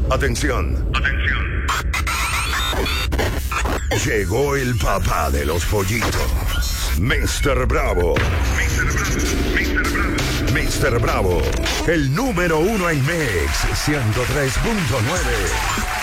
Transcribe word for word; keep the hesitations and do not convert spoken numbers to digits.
Atención. Atención. Llegó el papá de los pollitos. mister Bravo. mister Bravo. mister Bravo. mister Bravo. El número uno en Mix ciento tres punto nueve.